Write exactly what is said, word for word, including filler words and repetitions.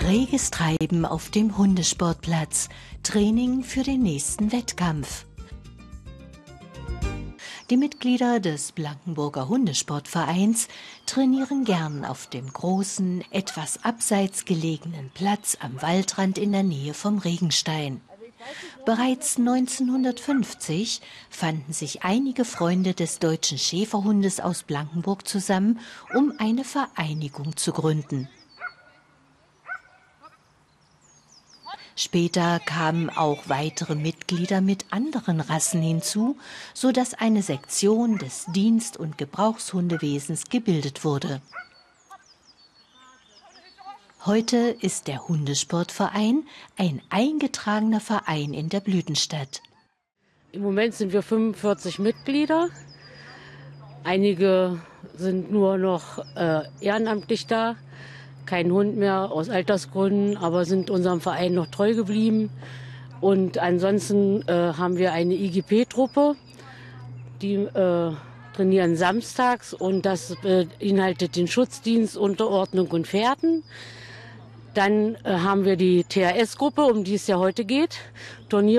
Reges Treiben auf dem Hundesportplatz. Training für den nächsten Wettkampf. Die Mitglieder des Blankenburger Hundesportvereins trainieren gern auf dem großen, etwas abseits gelegenen Platz am Waldrand in der Nähe vom Regenstein. Bereits neunzehnhundertfünfzig fanden sich einige Freunde des deutschen Schäferhundes aus Blankenburg zusammen, um eine Vereinigung zu gründen. Später kamen auch weitere Mitglieder mit anderen Rassen hinzu, sodass eine Sektion des Dienst- und Gebrauchshundewesens gebildet wurde. Heute ist der Hundesportverein ein eingetragener Verein in der Blütenstadt. Im Moment sind wir fünfundvierzig Mitglieder. Einige sind nur noch äh, ehrenamtlich da. Kein Hund mehr aus Altersgründen, aber sind unserem Verein noch treu geblieben. Und ansonsten äh, haben wir eine I G P-Truppe, die äh, trainieren samstags und das beinhaltet den Schutzdienst, Unterordnung und Fährten. Dann äh, haben wir die T H S-Gruppe, um die es ja heute geht, Turnier